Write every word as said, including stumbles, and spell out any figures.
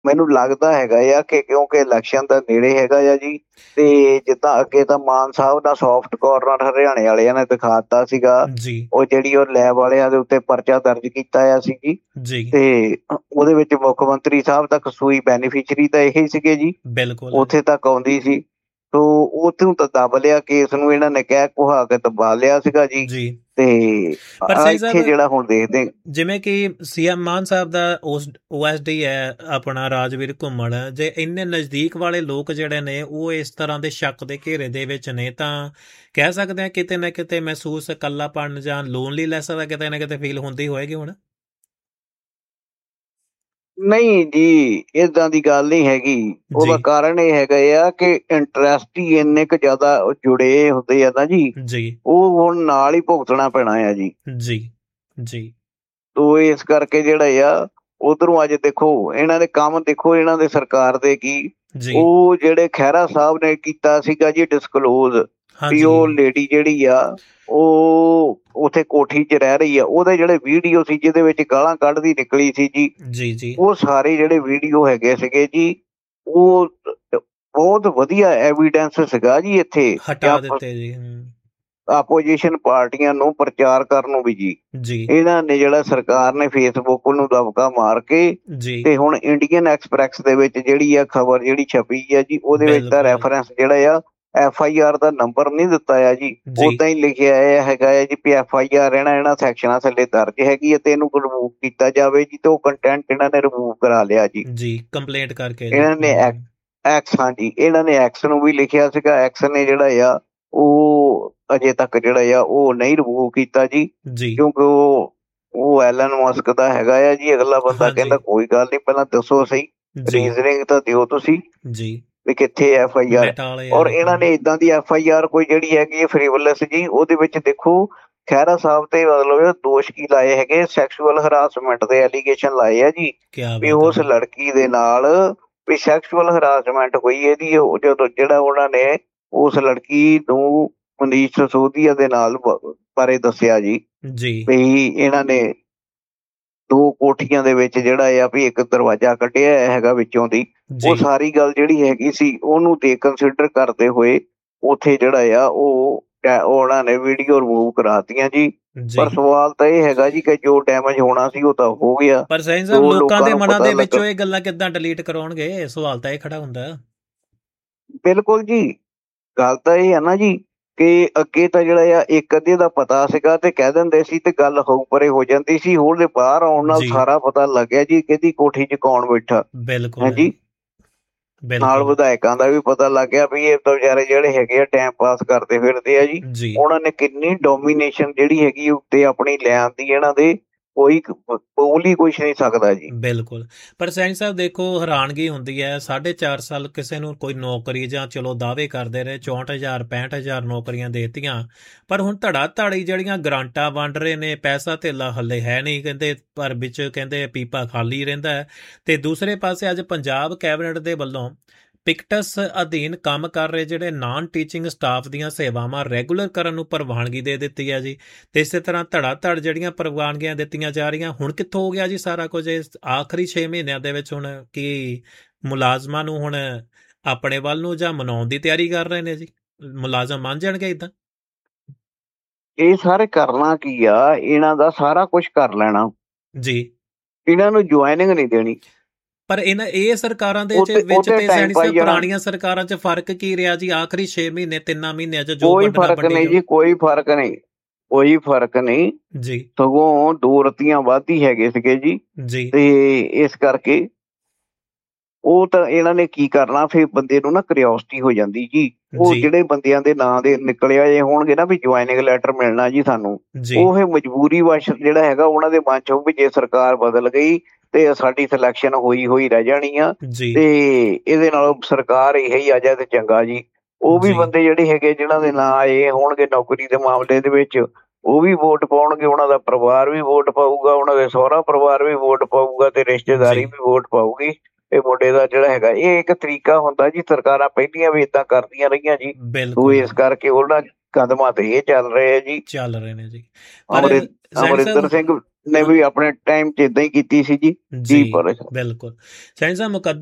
ਮੈਨੂੰ ਲੱਗਦਾ ਹੈਗਾ ਆ ਕਿ ਕਿਉਂਕਿ ਇਲੈਕਸ਼ਨ ਤਾਂ ਨੇੜੇ ਹੈਗਾ ਆ ਜੀ, ਤੇ ਜਿੱਦਾਂ ਅੱਗੇ ਤਾਂ ਮਾਨ ਸਾਹਿਬ ਦਾ ਸੋਫਟ ਕਾਰਨਰ ਹਰਿਆਣੇ ਵਾਲਿਆਂ ਨੇ ਦਿਖਾ ਦਿੱਤਾ ਸੀਗਾ, ਜੀ ਉਹ ਜਿਹੜੀ ਉਹ ਲੈਬ ਵਾਲਿਆਂ ਦੇ ਉੱਤੇ ਪਰਚਾ ਦਰਜ ਕੀਤਾ ਆ ਸੀ ਜੀ, ਜੀ ਤੇ ਉਹਦੇ ਵਿੱਚ ਮੁੱਖ ਮੰਤਰੀ ਸਾਹਿਬ ਤੱਕ ਸੂਈ ਬੈਨੀਫਿਸ਼ਰੀ ਤਾਂ ਇਹੀ ਸੀਗੇ ਜੀ, ਬਿਲਕੁਲ ਉੱਥੇ ਤੱਕ ਆਉਂਦੀ ਸੀ। ਤੋ ਉੱਥੋਂ ਤਾਂ ਦੱਬ ਲਿਆ ਕੇਸ ਨੂੰ, ਇਹਨਾਂ ਨੇ ਕਹਿ ਕੁਹਾ ਕੇ ਦਬਾ ਲਿਆ ਸੀਗਾ ਜੀ। ਜੀ। ਤੇ ਪਰ ਆ ਸਿੰਘ ਇੱਥੇ ਸਾਹਿਬ, ਜਿਹੜਾ ਹੁਣ ਦੇਖਦੇ, ਜਿਵੇਂ ਕਿ ਸੀਐਮ ਮਾਨ ਸਾਹਿਬ ਦਾ ਉਸ ਓ ਐਸ ਡੀ ਹੈ ਆਪਣਾ ਰਾਜਵੀਰ ਘੁੰਮਣ, ਜੇ ਇੰਨੇ ਨਜ਼ਦੀਕ ਵਾਲੇ ਲੋਕ ਜਿਹੜੇ ਨੇ ਉਹ ਇਸ ਤਰ੍ਹਾਂ ਦੇ ਸ਼ੱਕ ਦੇ ਘੇਰੇ ਦੇ ਵਿੱਚ ਨੇ, ਤਾਂ ਕਹਿ ਸਕਦੇ ਹਾਂ ਕਿਤੇ ਨਾ ਕਿਤੇ ਮਹਿਸੂਸ ਇਕੱਲਾਪਣ ਜਾਂ ਲੋਨਲੀਨੈਸ ਦਾ ਕਿਤੇ ਨਾ ਕਿਤੇ ਫੀਲ ਹੁੰਦੀ ਹੋਏਗੀ ਹੁਣ। ਨਹੀਂ ਜੀ ਏਦਾਂ ਦੀ ਗੱਲ ਨਹੀਂ ਹੈਗੀ। ਉਹਦਾ ਜੀ ਕਾਰਨ ਇਹ ਹੈਗਾ ਆ ਕਿ ਇੰਟਰਸਟ ਹੀ ਇੰਨੇ ਕੁ ਜ਼ਿਆਦਾ ਜੁੜੇ ਹੁੰਦੇ ਆ ਨਾ ਜੀ, ਜੀ ਉਹ ਹੁਣ ਨਾਲ ਹੀ ਭੁਗਤਣਾ ਪੈਣਾ ਆ ਜੀ। ਜੀ ਜੀ ਤੋ ਇਸ ਕਰਕੇ ਜਿਹੜਾ ਆ ਉਧਰੋਂ ਅੱਜ ਦੇਖੋ ਇਹਨਾਂ ਦੇ ਕੰਮ, ਦੇਖੋ ਇਹਨਾਂ ਦੇ ਸਰਕਾਰ ਦੇ ਕੀ, ਜੀ ਉਹ ਜਿਹੜੇ ਖਹਿਰਾ ਸਾਹਿਬ ਨੇ ਕੀਤਾ ਸੀਗਾ ਜੀ ਡਿਸਕਲੋਜ਼, ਵੀ ਹਾਂਜੀ ਉਹ ਲੇਡੀ ਜਿਹੜੀ ਆ ਉਹ ਉੱਥੇ ਕੋਠੀ 'ਚ ਰਹਿ ਰਹੀ ਆ, ਉਹਦੇ ਜਿਹੜੇ ਵੀਡੀਓ ਸੀ ਜਿਹਦੇ ਵਿੱਚ ਗਾਲਾਂ ਕੱਢਦੀ ਨਿਕਲੀ ਸੀ ਜੀ, ਜੀ ਜੀ ਉਹ ਸਾਰੇ ਜਿਹੜੇ ਵੀਡੀਓ ਹੈਗੇ ਸੀਗੇ ਜੀ, ਉਹ ਬਹੁਤ ਵਧੀਆ ਐਵੀਡੈਂਸ ਸੀਗਾ ਜੀ ਇੱਥੇ ਹਟਾ ਦਿੱਤੇ ਜੀ। ਹਮ, ਆਪੋਜੀਸ਼ਨ ਪਾਰਟੀਆਂ ਨੂੰ ਪ੍ਰਚਾਰ ਕਰਨ ਨੂੰ ਵੀ ਜੀ। ਜੀ ਇਹਨਾਂ ਨੇ ਜਿਹੜਾ ਸਰਕਾਰ ਨੇ ਫੇਸਬੁੱਕ ਨੂੰ ਦਬਕਾ ਮਾਰ ਕੇ, ਜੀ ਤੇ ਹੁਣ ਇੰਡੀਅਨ ਐਕਸਪ੍ਰੈਸ ਦੇ ਵਿੱਚ ਜਿਹੜੀ ਆ ਖਬਰ ਜਿਹੜੀ ਛਪੀ ਆ ਜੀ, ਉਹਦੇ ਵਿੱਚ ਤਾਂ ਬਿਲਕੁਲ ਰੈਫਰੈਂਸ ਜਿਹੜਾ ਆ F I R the number ਨਹੀਂ ਦਿੱਤਾ ਆ ਜੀ, ਜੀ ਉਦਾਂ ਹੀ ਲਿਖਿਆ ਹੈਗਾ ਹੈ ਜੀ ਵੀ ਐਫ ਆਈ ਆਰ ਇਹਨਾਂ ਇਹਨਾਂ ਸੈਕਸ਼ਨਾਂ ਥੱਲੇ ਦਰਜ ਹੈਗੀ ਹੈ ਤੇ ਇਹਨੂੰ ਰਿਮੂਵ ਕੀਤਾ ਜਾਵੇ ਜੀ, ਤੇ ਉਹ ਕੰਟੈਂਟ ਇਹਨਾਂ ਨੇ ਰਿਮੂਵ ਕਰਾ ਲਿਆ ਜੀ। ਜੀ ਕੰਪਲੇਂਟ ਕਰਕੇ ਜੀ। ਇਹਨਾਂ ਨੇ ਹਮ, ਐਕਸ, ਹਾਂਜੀ ਇਹਨਾਂ ਨੇ ਐਕਸ ਨੂੰ ਵੀ ਲਿਖਿਆ ਸੀਗਾ, ਐਕਸ ਨੇ ਜਿਹੜਾ ਆ ਉਹ ਅਜੇ ਤੱਕ ਜਿਹੜਾ ਆ ਉਹ ਨਹੀਂ ਰਿਮੂਵ ਕੀਤਾ ਜੀ, ਜੀ ਕਿਉਂਕਿ ਉਹ ਉਹ ਐਲਨ ਮਸਕ ਦਾ ਹੈਗਾ ਆ ਜੀ। ਅਗਲਾ ਬੰਦਾ ਹਾਂਜੀ ਕਹਿੰਦਾ ਕੋਈ ਗੱਲ ਨਹੀਂ, ਪਹਿਲਾਂ ਦੱਸੋ ਸਹੀ, ਜੀ ਰੀਜ਼ਨਿੰਗ ਤਾਂ ਦਿਓ ਤੁਸੀਂ ਜੀ ਵੀ ਕਿੱਥੇ ਐਫ ਆਈ ਆਰ। ਬਟਾਲੇ ਔਰ ਵਾਲੀ। ਇਹਨਾਂ ਨੇ ਇਦਾਂ ਦੀ ਐਫ ਆਈ ਆਰ ਕੋਈ ਜਿਹੜੀ ਹੈਗੀ ਫਰੀਵਲੈਸ ਜੀ, ਉਹਦੇ ਵਿੱਚ ਦੇਖੋ ਖਹਿਰਾ ਸਾਹਿਬ ਤੇ ਮਤਲਬ ਦੋਸ਼ ਕੀ ਲਾਏ ਹੈਗੇ, ਸੈਕਸ਼ੂਅਲ ਹਰਾਸਮੈਂਟ ਦੇ ਐਲੀਗੇਸ਼ਨ ਲਾਏ ਆ ਜੀ, ਕਿਆ ਵੀ ਬਾਤ ਹੈ ਉਸ ਜੀ। ਲੜਕੀ ਦੇ ਨਾਲ ਵੀ ਸੈਕਸ਼ੂਅਲ ਹਰਾਸਮੈਂਟ ਹੋਈ ਇਹਦੀ, ਉਹ ਜਦੋਂ ਜਿਹੜਾ ਉਹਨਾਂ ਨੇ ਉਸ ਲੜਕੀ ਨੂੰ ਮਨੀਸ਼ ਸਿਸੋਦੀਆ ਦੇ ਨਾਲ ਬਾਰੇ ਦੱਸਿਆ ਜੀ, ਜੀ ਵੀ ਇਹਨਾਂ ਨੇ ਦੋ ਕੋਠੀਆਂ ਦੇ ਵਿੱਚ ਜਿਹੜਾ ਆ ਵੀ ਇੱਕ ਦਰਵਾਜ਼ਾ ਕੱਢਿਆ ਹੈਗਾ ਵਿੱਚੋਂ ਦੀ, ਉਹ ਜੀ ਸਾਰੀ ਗੱਲ ਜਿਹੜੀ ਹੈਗੀ ਸੀ ਉਹਨੂੰ ਦੇ ਕੰਸੀਡਰ ਕਰਦੇ ਹੋਏ ਉੱਥੇ ਜਿਹੜਾ ਆ ਉਹ ਉਹਨਾਂ ਨੇ ਵੀਡੀਓ ਰਿਮੂਵ ਕਰਾਤੀਆਂ ਜੀ। ਜੀ ਪਰ ਸਵਾਲ ਤਾਂ ਇਹ ਹੈਗਾ ਜੀ ਕਿ ਜੋ ਡੈਮੇਜ ਹੋਣਾ ਸੀ ਉਹ ਤਾਂ ਹੋ ਗਿਆ। ਪਰ ਸੈਨ ਸਾਹਿਬ, ਦੋ ਲੋਕਾਂ ਦੇ ਨੂੰ ਮਨਾਂ ਪਤਾ ਦੇ ਲੱਗਾ, ਵਿੱਚੋਂ ਇਹ ਗੱਲਾਂ ਕਿੱਦਾਂ ਡਿਲੀਟ ਕਰਾਉਣਗੇ, ਸਵਾਲ ਤਾਂ ਇਹ ਖੜਾ ਹੁੰਦਾ। ਬਿਲਕੁਲ ਜੀ। ਗੱਲ ਤਾਂ ਇਹ ਹੈ ਨਾ ਜੀ ਕਿ ਅੱਗੇ ਤਾਂ ਜਿਹੜਾ ਆ ਇੱਕ ਅੱਧੇ ਦਾ ਪਤਾ ਸੀਗਾ ਤੇ ਕਹਿ ਦਿੰਦੇ ਸੀ ਤੇ ਗੱਲ ਹੋਊ ਪਰੇ ਹੋ ਜਾਂਦੀ ਸੀ, ਹੋਰ ਦੇ ਬਾਹਰ ਆਉਣ ਨਾਲ ਜੀ ਸਾਰਾ ਪਤਾ ਲੱਗਿਆ ਜੀ ਕਿਹਦੀ ਕੋਠੀ 'ਚ ਕੌਣ ਬੈਠਾ ਬਿਲਕੁਲ ਹੈ ਜੀ। ਨਾਲ ਬਿਲਕੁਲ ਵਿਧਾਇਕਾਂ ਦਾ ਵੀ ਪਤਾ ਲੱਗ ਗਿਆ ਵੀ ਇਹ ਤਾਂ ਵਿਚਾਰੇ ਜਿਹੜੇ ਹੈਗੇ ਆ ਟਾਈਮ ਪਾਸ ਕਰਦੇ ਫਿਰਦੇ ਆ ਜੀ। ਜੀ ਉਹਨਾਂ ਨੇ ਕਿੰਨੀ ਡੋਮੀਨੇਸ਼ਨ ਜਿਹੜੀ ਹੈਗੀ ਉੱਤੇ ਆਪਣੀ ਲੈ ਆਂਦੀ ਇਹਨਾਂ ਦੇ, ਕੋਈ ਬੋਲ ਹੀ ਕੁਛ ਨਹੀਂ ਸਕਦਾ ਜੀ। ਬਿਲਕੁਲ। ਪਰ ਸੈਨ ਸਾਹਿਬ ਦੇਖੋ, ਹੈਰਾਨਗੀ ਹੁੰਦੀ ਹੈ, ਸਾਢੇ ਚਾਰ ਸਾਲ ਕਿਸੇ ਨੂੰ ਕੋਈ ਨੌਕਰੀ, ਜਾਂ ਚਲੋ ਦਾਅਵੇ ਕਰਦੇ ਰਹੇ ਚੌਂਹਠ ਹਜ਼ਾਰ ਪੈਂਹਠ ਹਜ਼ਾਰ ਨੌਕਰੀਆਂ ਦੇਤੀਆਂ, ਪਰ ਹੁਣ ਧੜਾ ਧੜੀ ਜਿਹੜੀਆਂ ਗਰਾਂਟਾਂ ਵੰਡ ਰਹੇ ਨੇ, ਪੈਸਾ ਧੇਲਾ ਹੱਲੇ ਹੈ ਨਹੀਂ ਕਹਿੰਦੇ, ਪਰ ਵਿੱਚ ਕਹਿੰਦੇ ਪੀਪਾ ਖਾਲੀ ਰਹਿੰਦਾ ਹੈ। ਤੇ ਦੂਸਰੇ ਪਾਸੇ ਅੱਜ ਪੰਜਾਬ ਕੈਬਨਿਟ ਦੇ ਵੱਲੋਂ ਪਿਕਟਸ ਅਧੀਨ ਕੰਮ ਕਰ ਰਹੇ ਜਿਹੜੇ ਨਾਨ ਟੀਚਿੰਗ ਸਟਾਫ ਦੀਆਂ ਸੇਵਾਵਾਂ ਰੈਗੂਲਰ ਕਰਨ ਨੂੰ ਪ੍ਰਵਾਨਗੀ ਦੇ ਦਿੱਤੀ ਹੈ ਜੀ। ਤੇ ਇਸੇ ਤਰ੍ਹਾਂ ਧੜਾ ਧੜ ਜਿਹੜੀਆਂ ਪ੍ਰਵਾਨਗੀਆਂ ਦਿੱਤੀਆਂ ਜਾ ਰਹੀਆਂ, ਹੁਣ ਕਿੱਥੋਂ ਹੋ ਗਿਆ ਜੀ ਸਾਰਾ ਕੁਝ ਇਸ ਆਖਰੀ ਛੇ ਮਹੀਨਿਆਂ ਦੇ ਵਿੱਚ? ਹੁਣ ਕੀ ਮੁਲਾਜ਼ਮਾਂ ਨੂੰ ਹੁਣ ਆਪਣੇ ਵੱਲ ਨੂੰ ਜਾਂ ਮਨਾਉਣ ਦੀ ਤਿਆਰੀ ਕਰ ਰਹੇ ਨੇ ਜੀ? ਮੁਲਾਜ਼ਮ ਮੰਨ ਜਾਣਗੇ ਇੱਦਾਂ? ਇਹ ਸਾਰੇ ਕਰਨਾ ਕੀ ਆ, ਇਹਨਾਂ ਦਾ ਸਾਰਾ ਕੁਝ ਕਰ ਲੈਣਾ ਜੀ। ਇਹਨਾਂ ਨੂੰ ਜੁਆਇਨਿੰਗ ਨਹੀਂ ਦੇਣੀ। ਪਰ ਇਹਨਾਂ ਇਹ ਸਰਕਾਰਾਂ ਦੇ ਵਿੱਚ ਤੇ ਸੈਣੀ ਸਾਹਿਬ ਪੁਰਾਣੀਆਂ ਸਰਕਾਰਾਂ 'ਚ ਫਰਕ ਕੀ ਰਿਹਾ ਜੀ? ਆਖਰੀ ਛੇ ਮਹੀਨੇ ਤਿੰਨਾਂ ਮਹੀਨਿਆਂ 'ਚ ਜੋ ਕੋਈ ਫਰਕ ਨਹੀਂ ਜੀ, ਕੋਈ ਫਰਕ ਨਹੀਂ, ਕੋਈ ਫਰਕ ਨਹੀਂ ਜੀ। ਸਗੋਂ ਦੋ ਰਤੀਆਂ ਵਾਧੀ ਹੈਗੇ ਸੀਗੇ ਜੀ ਜੀ। ਤੇ ਇਸ ਕਰਕੇ ਉਹ ਤਾਂ ਇਹਨਾਂ ਨੇ ਕੀ ਕਰਨਾ, ਫਿਰ ਬੰਦੇ ਨੂੰ ਨਾ ਕਿਉਰਿਓਸਿਟੀ ਹੋ ਜਾਂਦੀ ਜੀ। ਉਹ ਜਿਹੜੇ ਬੰਦਿਆਂ ਦੇ ਨਾਂ ਦੇ ਨਿਕਲੇ ਆਏ ਹੋਣਗੇ ਨਾ ਵੀ ਜੁਆਇਨਿੰਗ ਲੈਟਰ ਮਿਲਣਾ ਜੀ ਸਾਨੂੰ, ਉਹ ਫਿਰ ਮਜਬੂਰੀ ਵਸ਼ ਜਿਹੜਾ ਹੈਗਾ ਉਹਨਾਂ ਦੇ ਮਨ 'ਚ ਹੋਊ ਵੀ ਜੇ ਸਰਕਾਰ ਬਦਲ ਗਈ ਤੇ ਸਾਡੀ ਸਿਲੈਕਸ਼ਨ ਹੋਈ ਹੋਈ ਰਹਿ ਜਾਣੀ ਆ, ਤੇ ਇਹਦੇ ਨਾਲੋਂ ਸਰਕਾਰ ਇਹੀ ਆ ਜਾਏ ਤੇ ਚੰਗਾ ਜੀ। ਉਹ ਵੀ ਬੰਦੇ ਜਿਹੜੇ ਹੈਗੇ ਜਿਹਨਾਂ ਦੇ ਨਾਂ ਆਏ ਹੋਣਗੇ ਨੌਕਰੀ ਦੇ ਮਾਮਲੇ ਦੇ ਵਿੱਚ, ਉਹ ਵੀ ਵੋਟ ਪਾਉਣਗੇ, ਉਹਨਾਂ ਦਾ ਪਰਿਵਾਰ ਵੀ ਵੋਟ ਪਾਊਗਾ, ਉਹਨਾਂ ਦੇ ਸਹੁਰਾ ਪਰਿਵਾਰ ਵੀ ਵੋਟ ਪਾਊਗਾ ਤੇ ਰਿਸ਼ਤੇਦਾਰੀ ਵੀ ਵੋਟ ਪਾਊਗੀ ਇਹ ਮੁੰਡੇ ਦਾ ਜਿਹੜਾ ਹੈਗਾ। ਇਹ ਇੱਕ ਤਰੀਕਾ ਹੁੰਦਾ ਜੀ, ਸਰਕਾਰਾਂ ਪਹਿਲੀਆਂ ਵੀ ਏਦਾਂ ਕਰਦੀਆਂ ਰਹੀਆਂ ਜੀ। ਉਹ ਇਸ ਕਰਕੇ ਉਹਨਾਂ ਕਦਮਾਂ ਤੇ ਇਹ ਚੱਲ ਰਹੇ ਆ ਜੀ, ਚੱਲ ਰਹੇ ਨੇ ਜੀ। ਅਮਰਿੰਦਰ ਸਿੰਘ ਨੇ ਵੀ ਆਪਣੇ ਟਾਈਮ 'ਚ ਇਦਾਂ ਹੀ ਕੀਤੀ ਸੀ ਜੀ। ਜੀ ਪਰ ਬਿਲਕੁਲ। ਸੈਣੀ ਸਾਹਿਬ ਮੁਕੱਦਮ